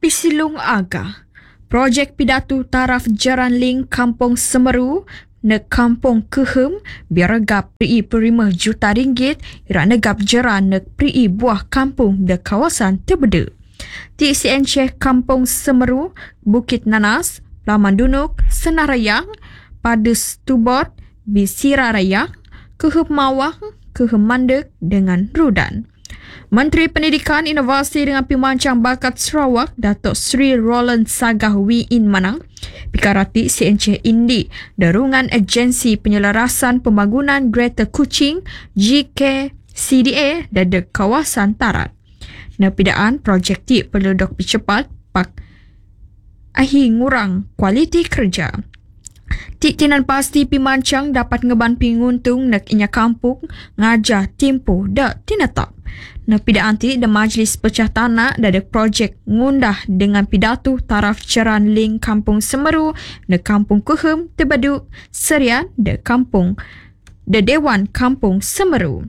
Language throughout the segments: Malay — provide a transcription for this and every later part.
Pisilung Aga. Projek Pidatu Taraf Jaran Ling Kampung Semeru ne Kampung Kehem biaragap RM5 juta ira negap jaran ne pri buah kampung de kawasan terbeda. Ti CNC Kampung Semeru, Bukit Nanas, Laman Dunuk, Senarayang, Padus Tubot, Bisira Rayang, Kehem Mawang, Kehem Mandek dengan Rudan. Menteri Pendidikan, Inovasi dengan Pemancang Bakat Sarawak, Datuk Sri Roland Sagah Wee In Manang, pikarati CNC Indi, Darungan Agensi Penyelarasan Pembangunan Greater Kuching, GKCDA dan kawasan Tarat. Napidaan projek ti perlu dok cepat pak ahi ngurang kualiti kerja. Tinan pasti pimancang dapat ngeban pinguntung nak inya kampung ngajar tempoh dak tinatap. Napidaan ti de Majlis Pecah Tanah dan projek ngundah dengan pidatu taraf jaran ling Kampung Semeru de Kampung Kehem terbaduk serian de kampung de Dewan Kampung Semeru.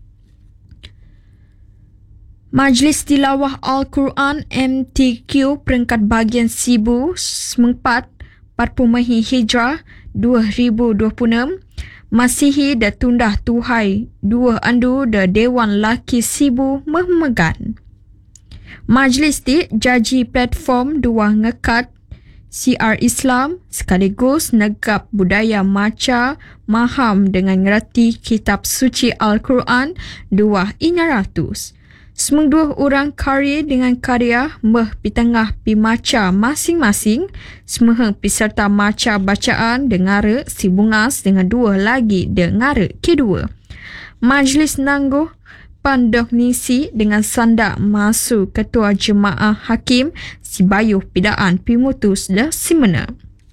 Majlis Tilawah Al-Quran MTQ peringkat bahagian Sibu sempat 40 Hijrah 2026 Masihi da tundah tuhai 2 andu da Dewan Laki Sibu memegan. Majlis ti jaji platform 2 ngekat CR Islam sekaligus negap budaya maca maham dengan ngerti kitab suci Al-Quran 2 Inyaratus. Semua 2 orang karya dengan karya meh pitengah pi maca masing-masing, semua peserta maca bacaan dengara si bungas dengan 2 lagi dengara kedua. Majlis nangguh pandok nisi dengan sandak masu Ketua Jemaah Hakim si bayuh pidaan pimutus dah simena.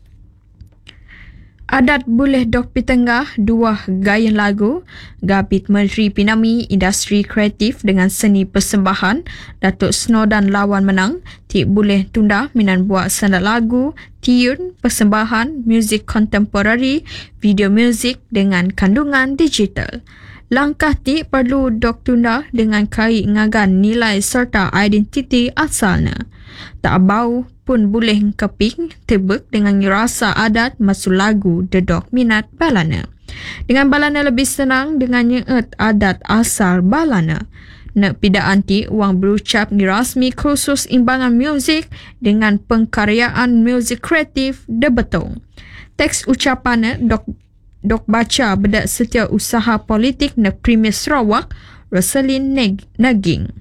Adat boleh dok pitengah 2 gayan lagu, Gabit Menteri Pinami Industri Kreatif dengan seni persembahan, Datuk Snodan Lawan Menang, ti boleh tunda minan buat sandak lagu, tiun, persembahan, muzik kontemporari, video muzik dengan kandungan digital. Langkah ti perlu dok tunda dengan kait ngagan nilai serta identiti asalnya. Tak bau pun boleh keping tebek dengan rasa adat masuk lagu dedok minat balana. Dengan balana lebih senang dengan nyeet adat asal balana. Nak pidaan ti wang berucap ni rasmi khusus imbangan muzik dengan pengkaryaan muzik kreatif de betong. Teks ucapannya dok baca bedak Setiausaha Politik na Premier Sarawak Roselyn Naging.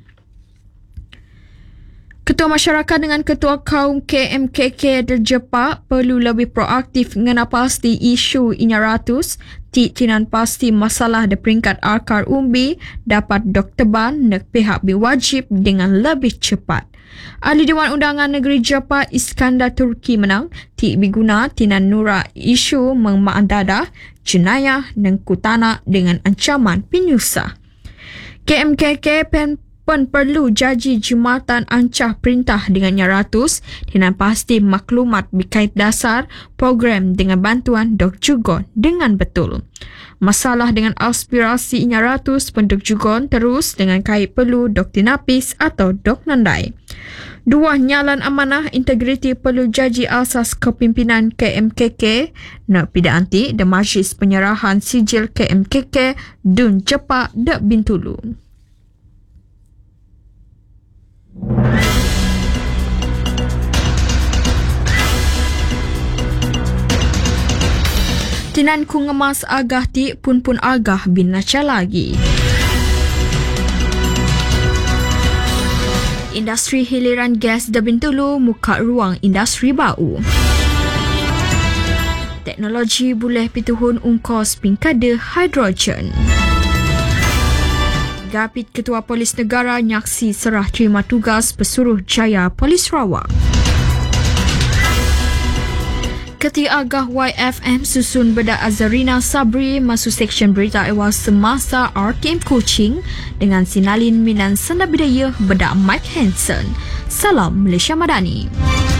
Ketua Masyarakat dengan Ketua Kaum KMKK terjepak perlu lebih proaktif mengenai pasti isu inyaratus tinan pasti masalah de peringkat akar umbi dapat dok teban nak pihak berwajib dengan lebih cepat. Ahli Dewan Undangan Negeri Jepang Iskandar Turki Menang biguna tinan nura isu mengmaandadah jenayah dan kutana dengan ancaman penyusah. KMKK pun perlu jaji jumatan ancah perintah dengan nyaratus dengan pasti maklumat berkait dasar program dengan bantuan dok jugon dengan betul. Masalah dengan aspirasi nyaratus pun dok jugon terus dengan kait perlu dok tinapis atau dok nandai. 2 nyalan amanah integriti perlu jaji asas kepimpinan KMKK nak pidaan ti de Majlis Penyerahan Sijil KMKK Dun Jepak de Bintulu. Tinan ku ngemas agah ti pun agah bin naca lagi. Industri hiliran gas de Bintulu muka ruang industri bau. Teknologi boleh pituhun ungkos pingkade hidrogen. Gapit Ketua Polis Negara nyaksi serah terima tugas Pesuruh Jaya Polis Sarawak. Ketua Agah YFM susun bedak Azarina Sabri masuk seksyen berita ewas semasa RTM Kuching dengan sinalin minan senda bidaya bedak Mike Hansen. Salam Malaysia Madani.